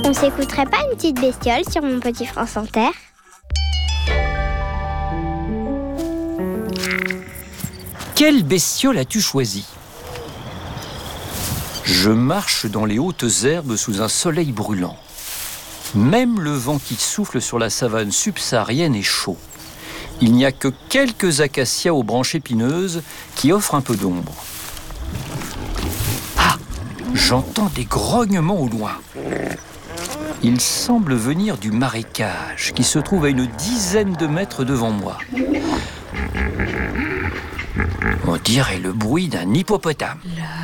On s'écouterait pas une petite bestiole sur Mon Petit France Inter? Quelle bestiole as-tu choisi? Je marche dans les hautes herbes sous un soleil brûlant. Même le vent qui souffle sur la savane subsaharienne est chaud. Il n'y a que quelques acacias aux branches épineuses qui offrent un peu d'ombre. Ah! J'entends des grognements au loin. Ils semblent venir du marécage qui se trouve à une dizaine de mètres devant moi. On dirait le bruit d'un hippopotame.